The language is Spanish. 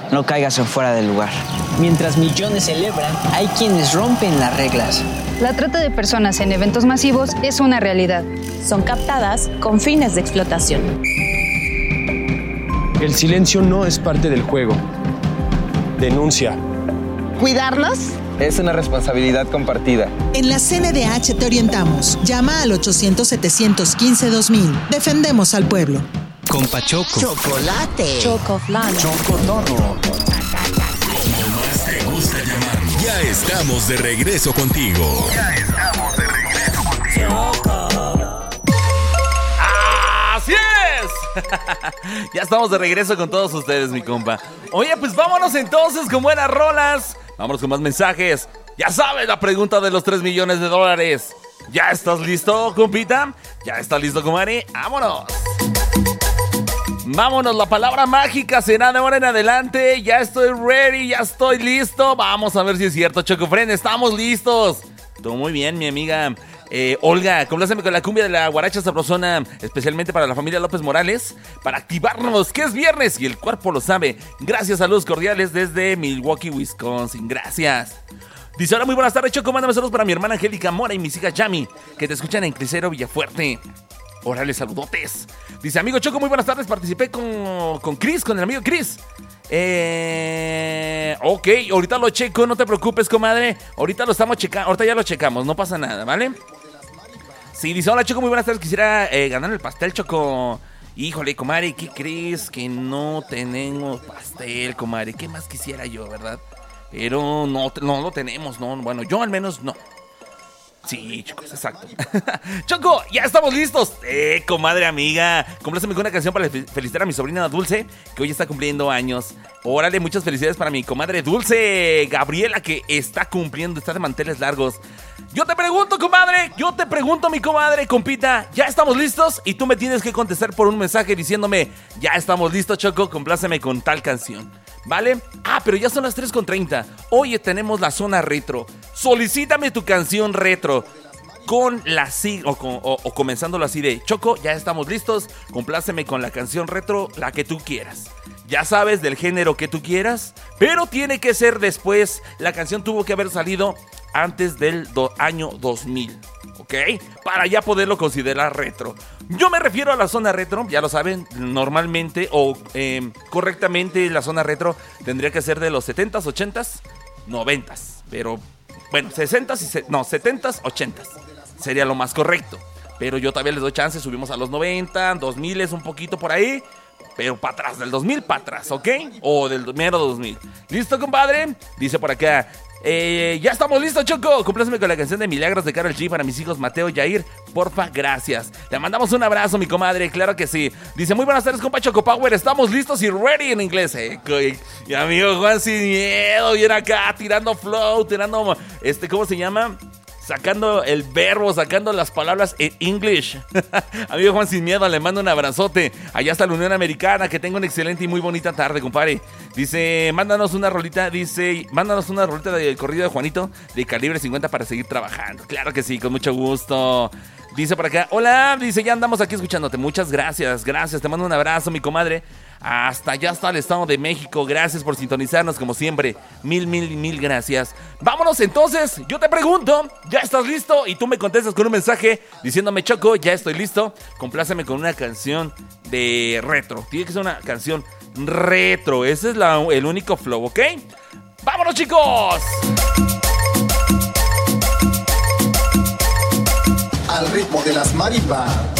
no caigas en fuera del lugar. Mientras millones celebran, hay quienes rompen las reglas. La trata de personas en eventos masivos es una realidad. Son captadas con fines de explotación. El silencio no es parte del juego. Denuncia. ¿Cuidarlos? Es una responsabilidad compartida. En la CNDH te orientamos. Llama al 800-715-2000. Defendemos al pueblo. Compa Choco. Chocolate. Chocoflan. Chocotorro. Como más te gusta llamar. Ya estamos de regreso contigo. ¡Así es! Ya estamos de regreso con todos ustedes, mi compa. Oye, pues vámonos entonces con buenas rolas. Vámonos con más mensajes. Ya sabes la pregunta de los 3 millones de dólares. ¿Ya estás listo, compita? ¿Ya estás listo, comadre? ¡Vámonos! Vámonos, la palabra mágica será de ahora en adelante. Ya estoy ready, ya estoy listo. Vamos a ver si es cierto, Chocofren. Estamos listos. Todo muy bien, mi amiga Olga. Compláceme con la cumbia de la guaracha sabrosona, especialmente para la familia López Morales, para activarnos, que es viernes y el cuerpo lo sabe. Gracias, saludos cordiales desde Milwaukee, Wisconsin. Gracias. Dice, hola, muy buenas tardes, Choco. Mándame saludos para mi hermana Angélica Mora y mis hijas Yami, que te escuchan en Clicero, Villafuerte. Órale, saludotes. Dice, amigo Choco, muy buenas tardes. Participé con Chris, con el amigo Chris. Ok, ahorita lo checo, no te preocupes, comadre. Ahorita lo estamos checando, ahorita ya lo checamos, no pasa nada, ¿vale? Sí, dice, hola Choco, muy buenas tardes. Quisiera ganar el pastel, Choco. Híjole, comadre, ¿qué crees? Que no tenemos pastel, comadre. ¿Qué más quisiera yo, verdad? Pero no lo tenemos, no. Bueno, yo al menos no. Sí, chicos, exacto. Choco, ya estamos listos. Comadre amiga, compláceme con una canción para felicitar a mi sobrina Dulce, que hoy está cumpliendo años. Órale, muchas felicidades para mi comadre Dulce Gabriela, que está cumpliendo, está de manteles largos. Yo te pregunto, comadre, mi comadre, compita, ¿ya estamos listos? Y tú me tienes que contestar por un mensaje diciéndome, ya estamos listos, Choco, compláceme con tal canción, ¿vale? Pero ya son las 3:30. Hoy tenemos la zona retro. Solicítame tu canción retro con la o comenzándolo así de, Choco, ya estamos listos, compláceme con la canción retro, la que tú quieras. Ya sabes, del género que tú quieras, pero tiene que ser después. La canción tuvo que haber salido antes del año 2000, ¿ok? Para ya poderlo considerar retro. Yo me refiero a la zona retro, ya lo saben, normalmente o correctamente la zona retro tendría que ser de los 70s, 80s, 90s, pero bueno, 70s, 80s sería lo más correcto. Pero yo todavía les doy chance, subimos a los 90, 2000 es un poquito por ahí, pero para atrás, del 2000 para atrás, ¿ok? O del mero 2000. ¿Listo, compadre? Dice por acá, ya estamos listos, Choco. Compláceme con la canción de Milagros de Karol G para mis hijos Mateo y Yair. Porfa, gracias. Te mandamos un abrazo, mi comadre, claro que sí. Dice, muy buenas tardes, compa Choco Power. Estamos listos y ready en inglés. Y amigo Juan Sin Miedo viene acá tirando flow, tirando, ¿cómo se llama? Sacando el verbo, sacando las palabras en English. Amigo Juan Sin Miedo, le mando un abrazote. Allá está la Unión Americana. Que tenga una excelente y muy bonita tarde, compadre. Dice, mándanos una rolita del corrido de Juanito de calibre 50 para seguir trabajando. Claro que sí, con mucho gusto. Dice por acá, hola, dice, ya andamos aquí escuchándote. Muchas gracias, te mando un abrazo, mi comadre. Hasta allá está el Estado de México. Gracias por sintonizarnos como siempre. Mil gracias. Vámonos entonces. Yo te pregunto, ¿ya estás listo? Y tú me contestas con un mensaje diciéndome, Choco, ya estoy listo. Compláceme con una canción de retro. Tiene que ser una canción retro. Ese es el único flow, ¿ok? ¡Vámonos, chicos! Al ritmo de las marimbas.